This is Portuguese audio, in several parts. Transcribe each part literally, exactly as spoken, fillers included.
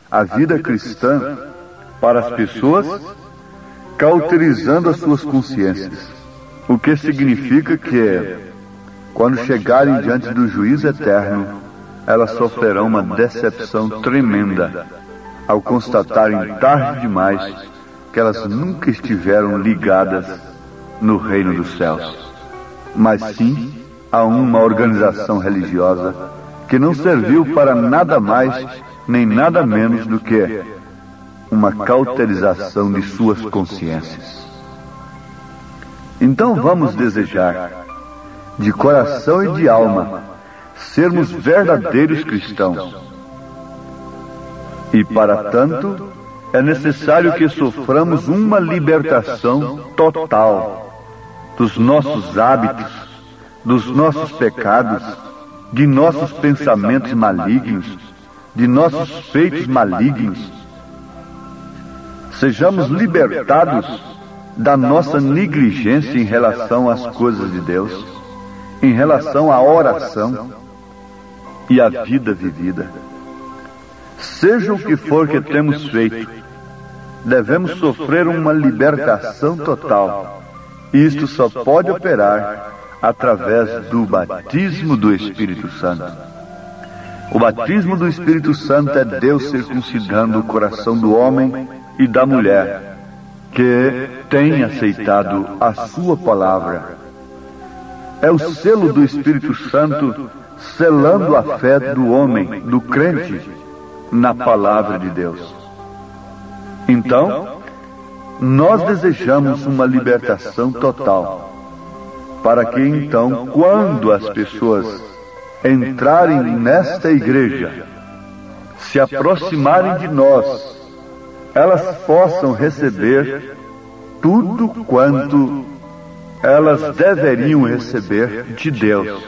a vida cristã para as pessoas, cauterizando as suas consciências. O que significa que, quando chegarem diante do juízo eterno, elas sofrerão uma decepção tremenda ao constatarem tarde demais que elas nunca estiveram ligadas no reino dos céus, mas sim a uma organização religiosa que não serviu para nada mais nem nada menos do que uma cauterização de suas consciências. Então vamos desejar, de coração e de alma, sermos verdadeiros cristãos. E para tanto, é necessário que soframos uma libertação total dos nossos hábitos, dos nossos pecados, de nossos pensamentos malignos, de nossos feitos malignos. Sejamos libertados da nossa negligência em relação às coisas de Deus, em relação à oração e à vida vivida. Seja o que for que temos feito, devemos sofrer uma libertação total. E isto só pode operar através do batismo do Espírito Santo. O batismo do Espírito Santo é Deus circuncidando o coração do homem e da mulher que tem aceitado a sua palavra. É o selo do Espírito Santo selando a fé do homem, do crente, na palavra de Deus. Então, nós desejamos uma libertação total, para que então, quando as pessoas entrarem nesta igreja, se aproximarem de nós, elas possam receber tudo quanto elas deveriam receber de Deus.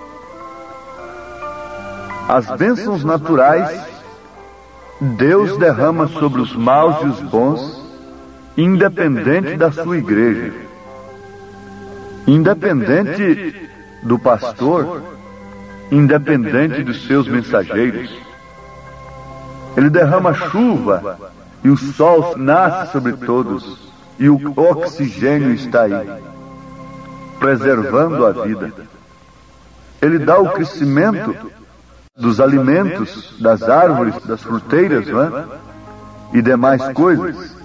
As bênçãos naturais, Deus derrama sobre os maus e os bons, independente da sua igreja, independente do pastor, independente dos seus mensageiros. Ele derrama chuva e o sol nasce sobre todos e o oxigênio está aí, preservando a vida. Ele dá o crescimento dos alimentos, das árvores, das fruteiras, não é? E demais coisas.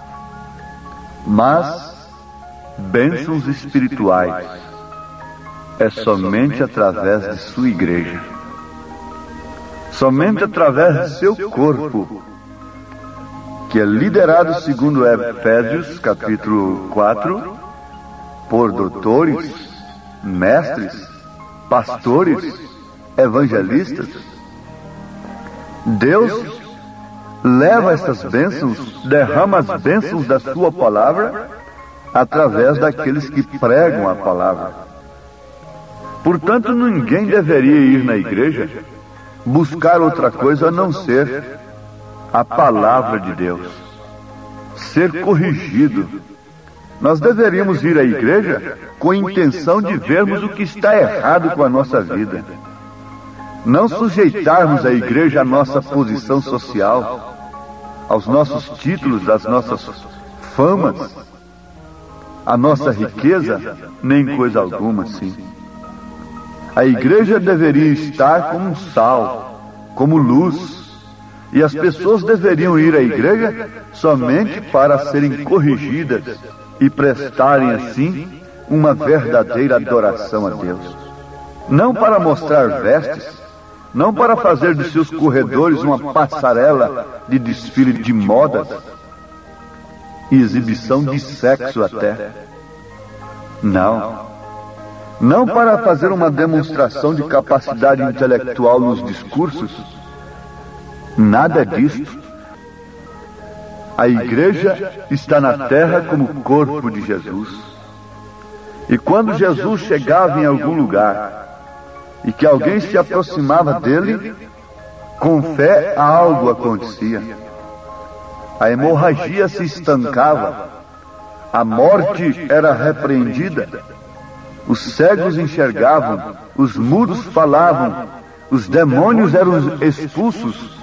Mas bênçãos espirituais é somente através de sua igreja, somente através de seu corpo, que é liderado segundo Efésios capítulo quatro, por doutores, mestres, pastores, evangelistas. Deus leva essas bênçãos, derrama as bênçãos da sua palavra através daqueles que pregam a palavra. Portanto, ninguém deveria ir na igreja buscar outra coisa a não ser a palavra de Deus, ser corrigido. Nós deveríamos ir à igreja com a intenção de vermos o que está errado com a nossa vida, não sujeitarmos a igreja à nossa posição social, aos nossos títulos, às nossas famas, à nossa riqueza, nem coisa alguma assim. A igreja deveria estar como um sal, como luz, e as pessoas deveriam ir à igreja somente para serem corrigidas e prestarem assim uma verdadeira adoração a Deus. Não para mostrar vestes, não para fazer de seus corredores uma passarela de desfile de modas e exibição de sexo até. Não. Não para fazer uma demonstração de capacidade intelectual nos discursos. Nada disso. A igreja está na terra como corpo de Jesus. E quando Jesus chegava em algum lugar e que alguém se aproximava dele, com fé algo acontecia. A hemorragia se estancava, a morte era repreendida, os cegos enxergavam, os mudos falavam, os demônios eram expulsos,